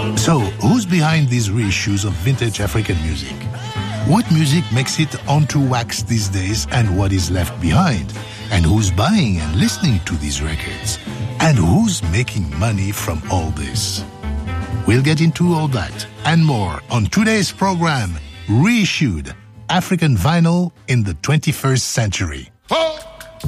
So, who's behind these reissues of vintage African music? What music makes it onto wax these days and what is left behind? And who's buying and listening to these records? And who's making money from all this? We'll get into all that and more on today's program, Reissued, African Vinyl in the 21st Century.